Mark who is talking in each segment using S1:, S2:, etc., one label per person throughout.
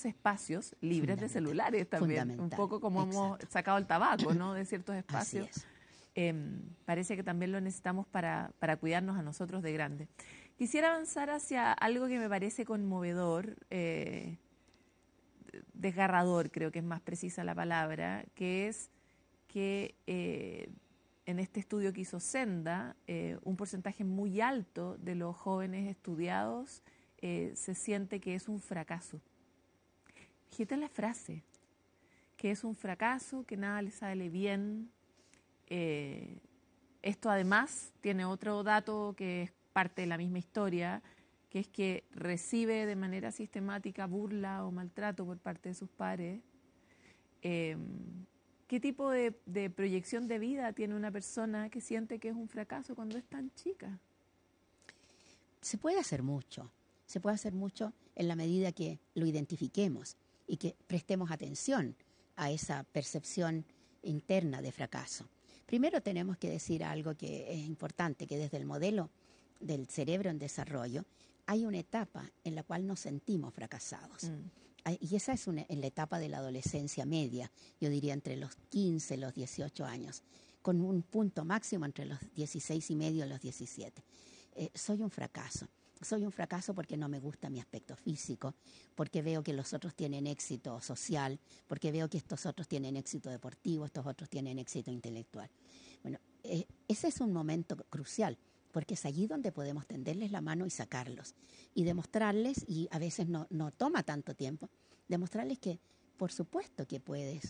S1: espacios libres de celulares también, un poco como hemos sacado el tabaco, ¿no?, de ciertos espacios.
S2: Así
S1: es. Parece que también lo necesitamos para cuidarnos a nosotros de grandes. Quisiera avanzar hacia algo que me parece conmovedor, desgarrador, creo que es más precisa la palabra, que es que en este estudio que hizo Senda, un porcentaje muy alto de los jóvenes estudiados se siente que es un fracaso. Fíjate la frase, que es un fracaso, que nada les sale bien. Esto además tiene otro dato que es parte de la misma historia, que es que recibe de manera sistemática burla o maltrato por parte de sus pares. ¿Qué tipo de proyección de vida tiene una persona que siente que es un fracaso cuando es tan chica?
S2: Se puede hacer mucho en la medida que lo identifiquemos y que prestemos atención a esa percepción interna de fracaso. Primero tenemos que decir algo que es importante, que desde el modelo del cerebro en desarrollo hay una etapa en la cual nos sentimos fracasados. Y esa es en la etapa de la adolescencia media, yo diría entre los 15 y los 18 años, con un punto máximo entre los 16 y medio y los 17. Soy un fracaso porque no me gusta mi aspecto físico, porque veo que los otros tienen éxito social, porque veo que estos otros tienen éxito deportivo, estos otros tienen éxito intelectual. Bueno, ese es un momento crucial, porque es allí donde podemos tenderles la mano y sacarlos y demostrarles, y a veces no toma tanto tiempo, demostrarles que por supuesto que puedes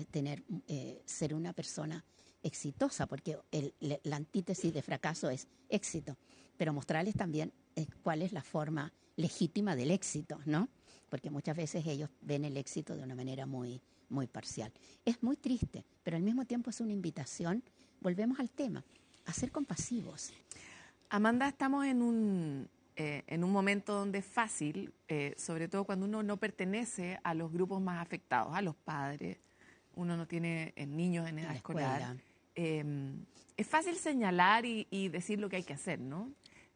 S2: ser una persona exitosa, porque la antítesis de fracaso es éxito, pero mostrarles también cuál es la forma legítima del éxito, ¿no? Porque muchas veces ellos ven el éxito de una manera muy, muy parcial. Es muy triste, pero al mismo tiempo es una invitación, volvemos al tema, a ser compasivos.
S1: Amanda, estamos en un momento donde es fácil, sobre todo cuando uno no pertenece a los grupos más afectados, a los padres, uno no tiene niños en edad escolar. Es fácil señalar y decir lo que hay que hacer, ¿no?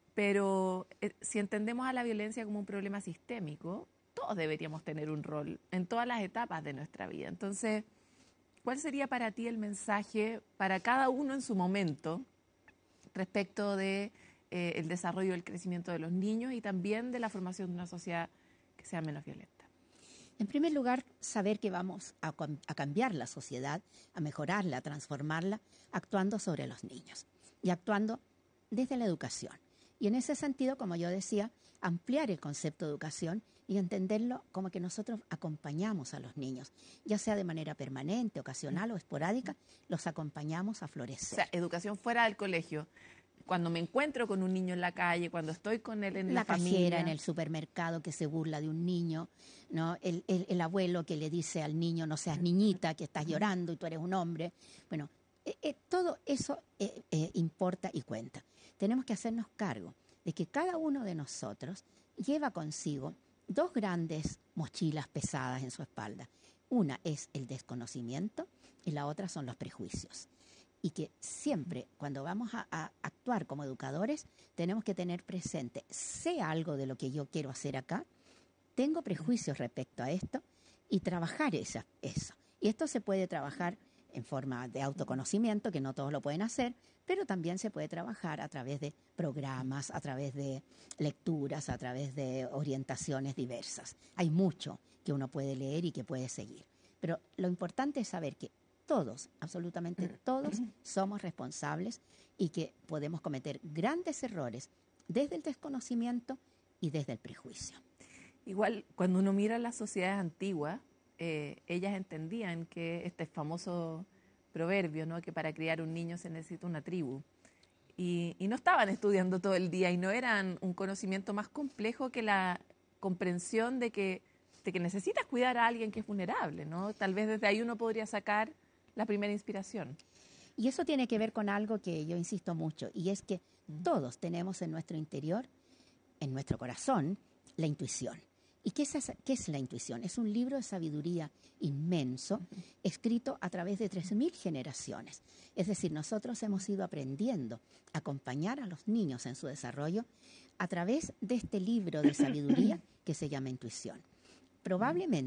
S1: Pero si entendemos a la violencia como un problema sistémico, todos deberíamos tener un rol en todas las etapas de nuestra vida. Entonces, ¿cuál sería para ti el mensaje para cada uno en su momento respecto de el desarrollo y el crecimiento de los niños y también de la formación de una sociedad que sea menos violenta?
S2: En primer lugar, saber que vamos a cambiar la sociedad, a mejorarla, a transformarla, actuando sobre los niños y actuando desde la educación. Y en ese sentido, como yo decía, ampliar el concepto de educación y entenderlo como que nosotros acompañamos a los niños, ya sea de manera permanente, ocasional o esporádica, los acompañamos a florecer.
S1: O sea, educación fuera del colegio. Cuando me encuentro con un niño en la calle, cuando estoy con él en la familia.
S2: La cajera en el supermercado que se burla de un niño, ¿no? El abuelo que le dice al niño, no seas niñita, que estás llorando y tú eres un hombre. Bueno, todo eso importa y cuenta. Tenemos que hacernos cargo de que cada uno de nosotros lleva consigo dos grandes mochilas pesadas en su espalda. Una es el desconocimiento y la otra son los prejuicios. Y que siempre, cuando vamos a actuar como educadores, tenemos que tener presente, sé algo de lo que yo quiero hacer acá, tengo prejuicios respecto a esto, y trabajar eso. Y esto se puede trabajar en forma de autoconocimiento, que no todos lo pueden hacer, pero también se puede trabajar a través de programas, a través de lecturas, a través de orientaciones diversas. Hay mucho que uno puede leer y que puede seguir. Pero lo importante es saber que todos, absolutamente todos, somos responsables y que podemos cometer grandes errores desde el desconocimiento y desde el prejuicio.
S1: Igual, cuando uno mira las sociedades antiguas, ellas entendían que este famoso proverbio, ¿no?, que para criar un niño se necesita una tribu. Y no estaban estudiando todo el día y no eran un conocimiento más complejo que la comprensión de que necesitas cuidar a alguien que es vulnerable, ¿no? Tal vez desde ahí uno podría sacar la primera inspiración.
S2: Y eso tiene que ver con algo que yo insisto mucho, y es que todos tenemos en nuestro interior, en nuestro corazón, la intuición. ¿Y qué es la intuición? Es un libro de sabiduría inmenso, escrito a través de 3.000 generaciones. Es decir, nosotros hemos ido aprendiendo a acompañar a los niños en su desarrollo a través de este libro de sabiduría que se llama intuición. Probablemente